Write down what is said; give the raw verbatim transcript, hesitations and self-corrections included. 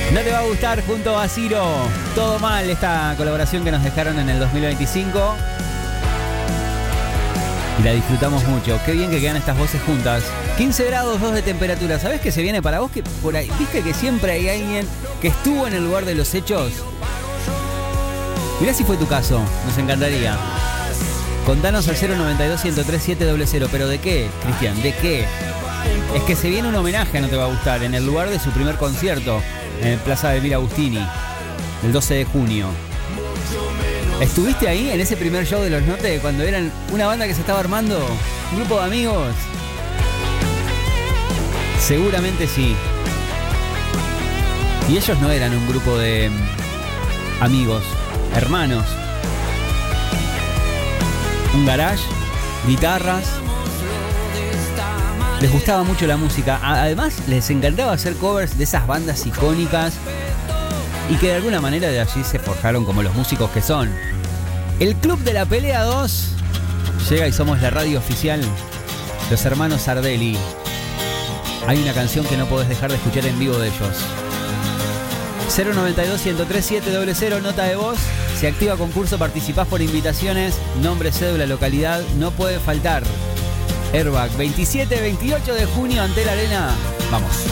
No te va a gustar junto a Ciro. Todo mal esta colaboración que nos dejaron en el dos mil veinticinco. Y la disfrutamos mucho. Qué bien que quedan estas voces juntas. quince grados dos de temperatura. ¿Sabés qué se viene para vos? Que por ahí, ¿viste que siempre hay alguien que estuvo en el lugar de los hechos? Mirá si fue tu caso. Nos encantaría. Contanos al cero noventa y dos, ciento tres, siete cero cero. ¿Pero de qué, Cristian? ¿De qué? Es que se viene un homenaje a No Te Va a Gustar en el lugar de su primer concierto en Plaza de Emir Agustini, el doce de junio. ¿Estuviste ahí en ese primer show de Los Note cuando eran una banda que se estaba armando? ¿Un grupo de amigos? Seguramente sí. Y ellos no eran un grupo de amigos, hermanos. Un garage, guitarras. Les gustaba mucho la música. Además, les encantaba hacer covers de esas bandas icónicas y que de alguna manera de allí se forjaron como los músicos que son. El Club de la Pelea dos llega y somos la radio oficial. Los hermanos Sardelli. Hay una canción que no podés dejar de escuchar en vivo de ellos. cero noventa y dos, ciento tres, siete cero cero, nota de voz. Se activa concurso, participás por invitaciones. Nombre, cédula, localidad. No puede faltar. Airbag, veintisiete, veintiocho de junio, ante la arena. Vamos.